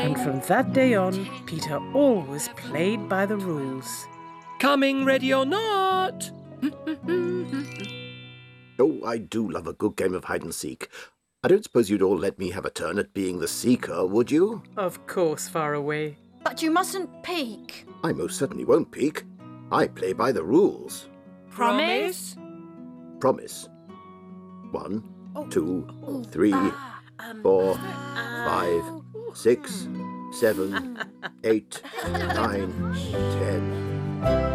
And from that day on, Peter always played by the rules. Coming, ready or not. Oh, I do love a good game of hide-and-seek. I don't suppose you'd all let me have a turn at being the seeker, would you? Of course, Faraway. But you mustn't peek. I most certainly won't peek. I play by the rules. Promise? Promise. 1, 2, 3, 4, 5, 6, 7, 8, 9, 10.